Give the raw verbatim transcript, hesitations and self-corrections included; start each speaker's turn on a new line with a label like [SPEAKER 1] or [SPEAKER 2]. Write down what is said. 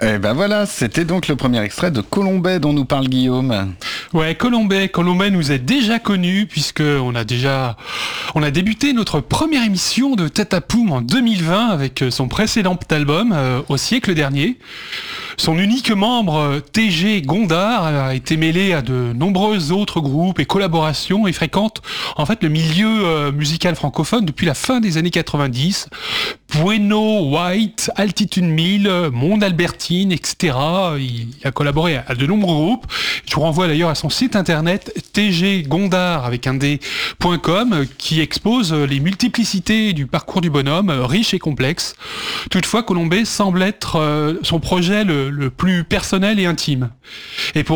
[SPEAKER 1] Et ben voilà, c'était donc le premier extrait de Colombais dont nous parle Guillaume.
[SPEAKER 2] Ouais, Colombais, Colombais nous est déjà connu puisque on a déjà, on a débuté notre première émission de Tête à Poum en deux mille vingt avec son précédent album euh, au siècle dernier. Son unique membre, T G Gondard, a été mêlé à de nombreux autres groupes et collaborations et fréquente en fait le milieu euh, musical francophone depuis la fin des années quatre-vingt-dix. Bueno, White, Altitude mille, Monde Albertine, et cetera. Il a collaboré à de nombreux groupes. Je vous renvoie d'ailleurs à son site internet t g gondard avec un d point com qui expose les multiplicités du parcours du bonhomme, riche et complexe. Toutefois, Colombais semble être euh, son projet le, le plus personnel et intime. Et pour